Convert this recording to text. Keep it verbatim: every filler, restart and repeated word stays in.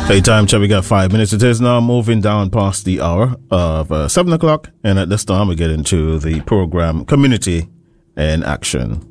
Hey, time check. We got five minutes. It is now moving down past the hour of uh, seven o'clock, and at this time we get into the program Community in Action.